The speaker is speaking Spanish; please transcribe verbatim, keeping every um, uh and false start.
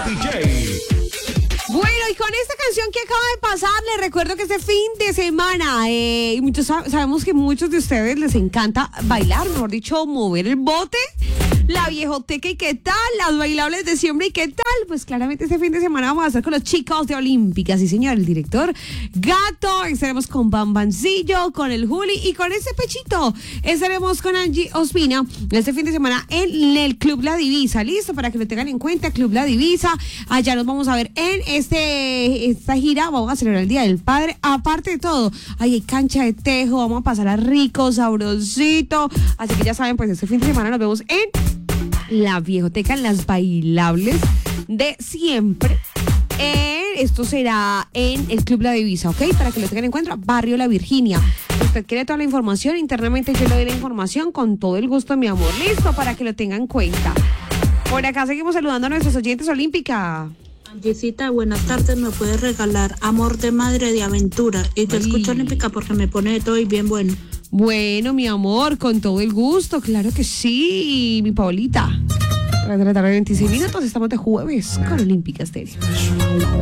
D J. Bueno, y con esta canción que acaba de pasar, les recuerdo que este fin de semana, eh, muchos sab- sabemos que muchos de ustedes les encanta bailar, mejor dicho, mover el bote, la viejoteca y qué tal, las bailables de siempre y qué tal. Pues claramente este fin de semana vamos a estar con los chicos de Olímpica, sí señor, el director Gato, estaremos con Bambancillo, con el Juli y con ese pechito, estaremos con Angie Ospina este fin de semana en el Club La Divisa, listo, para que lo tengan en cuenta, Club La Divisa, allá nos vamos a ver en este esta gira, vamos a celebrar el Día del Padre, aparte de todo, ahí hay cancha de tejo, vamos a pasar a rico, sabrosito, así que ya saben, pues este fin de semana nos vemos en la viejoteca, en las bailables de siempre. Eh, esto será en el Club La Divisa, ¿ok? Para que lo tengan en cuenta, Barrio La Virginia. Usted quiere toda la información, internamente yo le doy la información con todo el gusto, mi amor. Listo, para que lo tengan en cuenta. Por acá seguimos saludando a nuestros oyentes Olímpica. Angiecita, buenas tardes, me puedes regalar Amor de Madre de Aventura. Y te Ay. escucho Olímpica porque me pone de todo y bien bueno. Bueno, mi amor, con todo el gusto, claro que sí, mi Paulita. A las de la tarde, veintiséis minutos, estamos de jueves con Olímpica Estéreo.